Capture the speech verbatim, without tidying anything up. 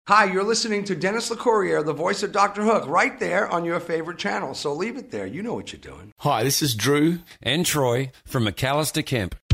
Hi, you're listening to Dennis LeCourrier, the voice of Doctor Hook, right there on your favorite channel. So leave it there. You know what you're doing. Hi, this is Drew and Troy from McAllister Kemp.